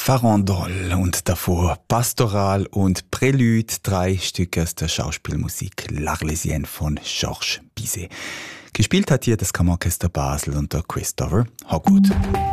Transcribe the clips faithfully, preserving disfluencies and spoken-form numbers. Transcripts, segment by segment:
Farandole und davor Pastoral und Prélude, drei Stücke aus der Schauspielmusik L'Arlésienne von Georges Bizet. Gespielt hat hier das Kammerorchester Basel unter Christopher Hogwood.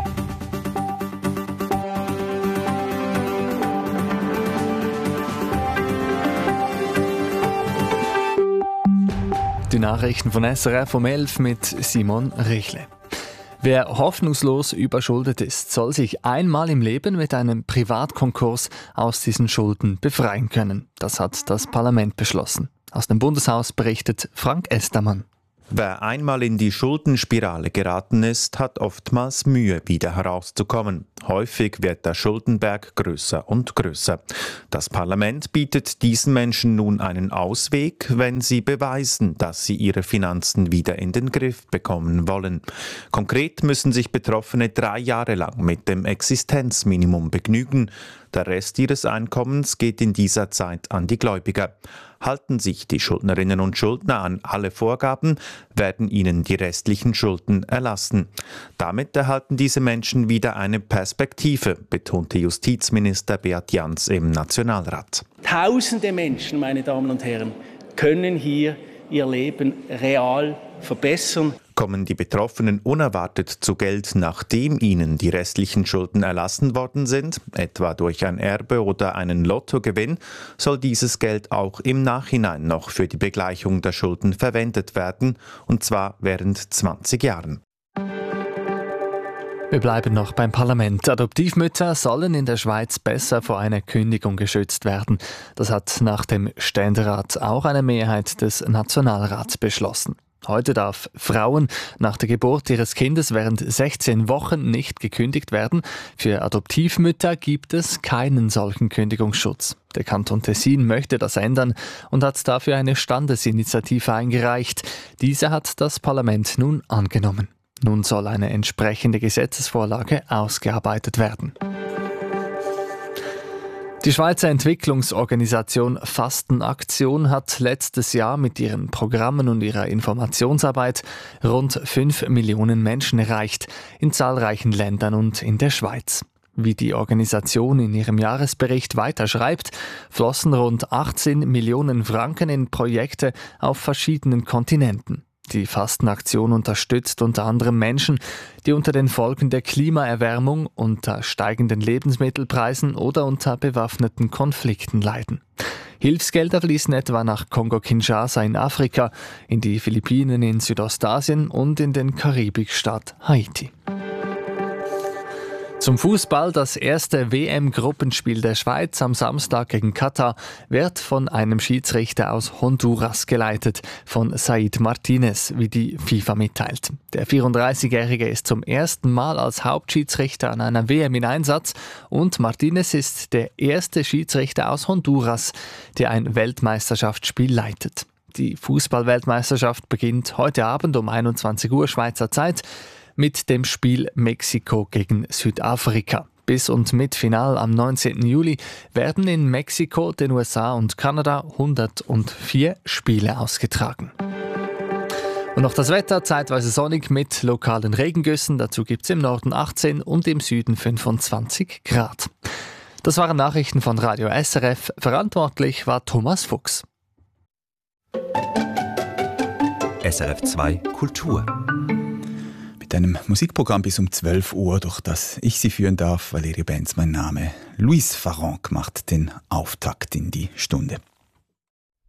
Die Nachrichten von S R F um elf mit Simon Richle. Wer hoffnungslos überschuldet ist, soll sich einmal im Leben mit einem Privatkonkurs aus diesen Schulden befreien können. Das hat das Parlament beschlossen. Aus dem Bundeshaus berichtet Frank Estermann. Wer einmal in die Schuldenspirale geraten ist, hat oftmals Mühe, wieder herauszukommen. Häufig wird der Schuldenberg größer und größer. Das Parlament bietet diesen Menschen nun einen Ausweg, wenn sie beweisen, dass sie ihre Finanzen wieder in den Griff bekommen wollen. Konkret müssen sich Betroffene drei Jahre lang mit dem Existenzminimum begnügen. Der Rest ihres Einkommens geht in dieser Zeit an die Gläubiger. Halten sich die Schuldnerinnen und Schuldner an alle Vorgaben, werden ihnen die restlichen Schulden erlassen. Damit erhalten diese Menschen wieder eine Perspektive, betonte Justizminister Beat Jans im Nationalrat. Tausende Menschen, meine Damen und Herren, können hier ihr Leben real verbessern. Kommen die Betroffenen unerwartet zu Geld, nachdem ihnen die restlichen Schulden erlassen worden sind, etwa durch ein Erbe oder einen Lottogewinn, soll dieses Geld auch im Nachhinein noch für die Begleichung der Schulden verwendet werden, und zwar während zwanzig Jahren. Wir bleiben noch beim Parlament. Adoptivmütter sollen in der Schweiz besser vor einer Kündigung geschützt werden. Das hat nach dem Ständerat auch eine Mehrheit des Nationalrats beschlossen. Heute darf Frauen nach der Geburt ihres Kindes während sechzehn Wochen nicht gekündigt werden. Für Adoptivmütter gibt es keinen solchen Kündigungsschutz. Der Kanton Tessin möchte das ändern und hat dafür eine Standesinitiative eingereicht. Diese hat das Parlament nun angenommen. Nun soll eine entsprechende Gesetzesvorlage ausgearbeitet werden. Die Schweizer Entwicklungsorganisation Fastenaktion hat letztes Jahr mit ihren Programmen und ihrer Informationsarbeit rund fünf Millionen Menschen erreicht, in zahlreichen Ländern und in der Schweiz. Wie die Organisation in ihrem Jahresbericht weiter schreibt, flossen rund achtzehn Millionen Franken in Projekte auf verschiedenen Kontinenten. Die Fastenaktion unterstützt unter anderem Menschen, die unter den Folgen der Klimaerwärmung, unter steigenden Lebensmittelpreisen oder unter bewaffneten Konflikten leiden. Hilfsgelder fließen etwa nach Kongo-Kinshasa in Afrika, in die Philippinen in Südostasien und in den Karibikstaat Haiti. Zum Fußball: Das erste W M-Gruppenspiel der Schweiz am Samstag gegen Katar wird von einem Schiedsrichter aus Honduras geleitet, von Said Martinez, wie die FIFA mitteilt. Der vierunddreißigjährige ist zum ersten Mal als Hauptschiedsrichter an einer W M in Einsatz und Martinez ist der erste Schiedsrichter aus Honduras, der ein Weltmeisterschaftsspiel leitet. Die Fußball-Weltmeisterschaft beginnt heute Abend um einundzwanzig Uhr Schweizer Zeit mit dem Spiel Mexiko gegen Südafrika. Bis und mit Final am neunzehnten Juli werden in Mexiko, den U S A und Kanada hundertvier Spiele ausgetragen. Und noch das Wetter: zeitweise sonnig mit lokalen Regengüssen. Dazu gibt es im Norden achtzehn und im Süden fünfundzwanzig Grad. Das waren Nachrichten von Radio S R F. Verantwortlich war Thomas Fuchs. S R F zwei Kultur. Mit einem Musikprogramm bis um zwölf Uhr, durch das ich Sie führen darf. Valérie Benz mein Name. Louise Farranc macht den Auftakt in die Stunde.